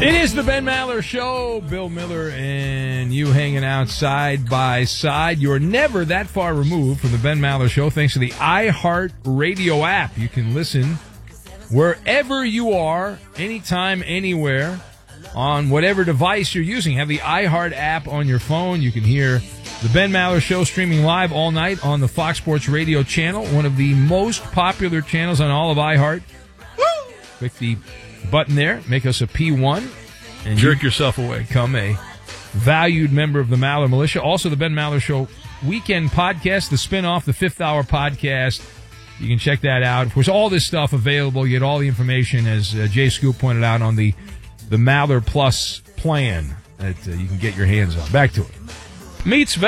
It is the Ben Maller Show. Bill Miller and you hanging out side by side. You're never that far removed from the Ben Maller Show thanks to the iHeart Radio app. You can listen wherever you are, anytime, anywhere, on whatever device you're using. Have the iHeart app on your phone. You can hear the Ben Maller Show streaming live all night on the Fox Sports Radio channel, one of the most popular channels on all of iHeart. Click the button there, make us a P1, and jerk yourself away. Become a valued member of the Maller Militia. Also, the Ben Maller Show Weekend Podcast, the spinoff, the Fifth Hour Podcast. You can check that out. Of course, all this stuff available. You get all the information, as Jay Scoop pointed out, on the Maller Plus plan that you can get your hands on. Back to it. Meets